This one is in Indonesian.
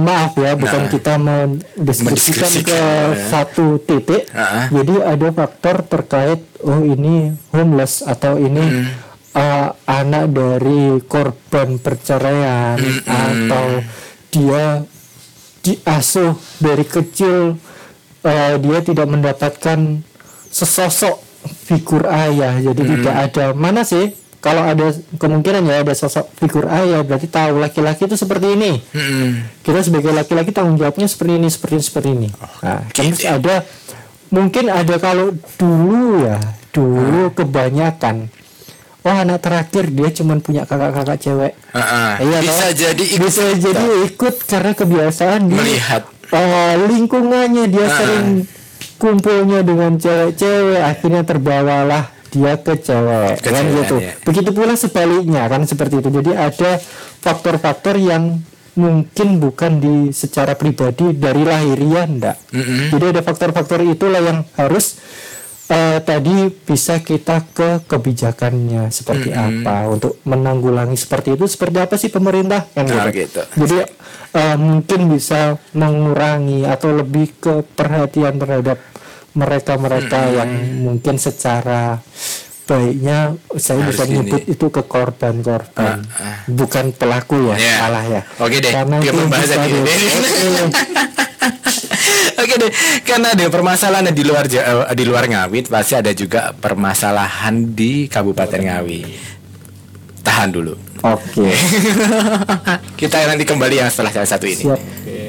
mohon maaf ya, bukan kita mendeskripsikan ke satu titik. Jadi ada faktor terkait ini homeless atau ini anak dari korban perceraian atau dia diasuh dari kecil, dia tidak mendapatkan sesosok figur ayah, jadi tidak ada. Mana sih kalau ada kemungkinan ya ada sosok figur ayah, berarti tahu laki-laki itu seperti ini. Kita sebagai laki-laki tanggung jawabnya seperti ini. Nah, terus ada mungkin ada kalau dulu kebanyakan anak terakhir dia cuma punya kakak-kakak cewek. Bisa jadi ikut karena kebiasaan melihat lingkungannya, dia sering kumpulnya dengan cewek-cewek, akhirnya terbawalah dia ke cewek kan gitu. Begitu pula sebaliknya kan seperti itu. Jadi ada faktor-faktor yang mungkin bukan secara pribadi dari lahiriah enggak. Jadi ada faktor-faktor itulah yang harus tadi bisa kita ke kebijakannya seperti apa untuk menanggulangi seperti itu. Seperti apa sih pemerintah kan gitu. Jadi mungkin bisa mengurangi atau lebih ke perhatian terhadap mereka yang mungkin secara baiknya saya bisa nyebut itu ke korban bukan pelaku salah ya. Oke deh, dia pembahasan ini. Oke deh, karena ada permasalahan di luar Ngawi, pasti ada juga permasalahan di Kabupaten Ngawi. Tahan dulu. Oke. Kita nanti kembali yang setelah yang satu ini. Siap.